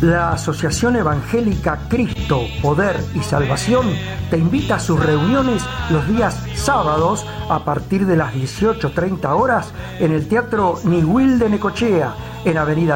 La Asociación Evangélica Cristo, Poder y Salvación te invita a sus reuniones los días sábados a partir de las 18:30 horas en el Teatro Niwil de Necochea, en Avenida